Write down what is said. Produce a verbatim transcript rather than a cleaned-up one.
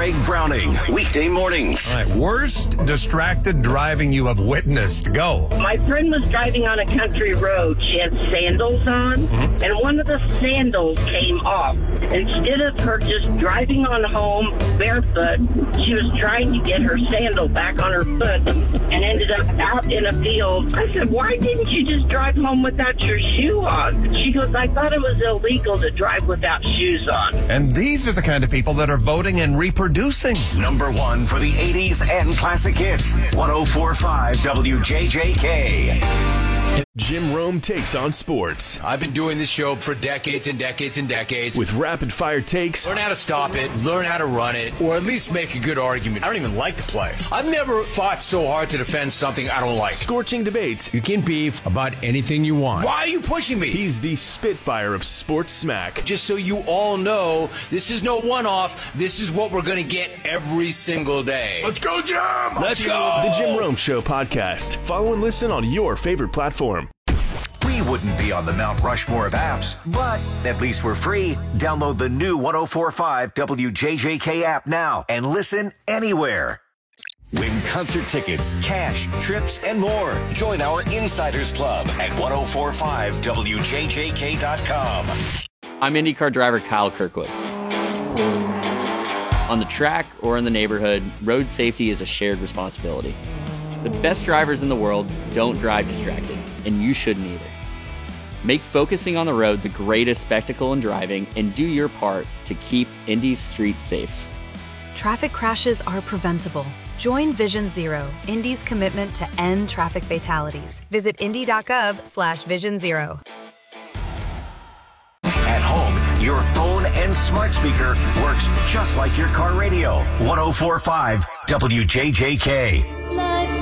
Greg Browning, weekday mornings. All right, worst distracted driving you have witnessed. Go. My friend was driving on a country road. She had sandals on, mm-hmm. and one of the sandals came off. Instead of her just driving on home barefoot, she was trying to get her sandal back on her foot and ended up out in a field. I said, why didn't you just drive home without your shoe on? She goes, I thought it was illegal to drive without shoes on. And these are the kind of people that are voting and reproducing. Number one for the eighties and classic hits. one oh four point five W J J K. Jim Rome takes on sports. I've been doing this show for decades and decades and decades. With rapid-fire takes. Learn how to stop it, learn how to run it, or at least make a good argument. I don't even like the play. I've never fought so hard to defend something I don't like. Scorching debates. You can beef about anything you want. Why are you pushing me? He's the Spitfire of sports smack. Just so you all know, this is no one-off. This is what we're going to get every single day. Let's go, Jim! Let's go! The Jim Rome Show podcast. Follow and listen on your favorite platform. We wouldn't be on the Mount Rushmore of apps, but at least we're free. Download the new one oh four point five W J J K app now and listen anywhere. Win concert tickets, cash, trips, and more. Join our Insiders Club at ten forty-five W J J K dot com. I'm IndyCar driver Kyle Kirkwood. On the track or in the neighborhood, road safety is a shared responsibility. The best drivers in the world don't drive distracted, and you shouldn't either. Make focusing on the road the greatest spectacle in driving and do your part to keep Indy's streets safe. Traffic crashes are preventable. Join Vision Zero, Indy's commitment to end traffic fatalities. Visit indy.gov slash vision zero. At home, your phone and smart speaker works just like your car radio. ten forty-five W J J K.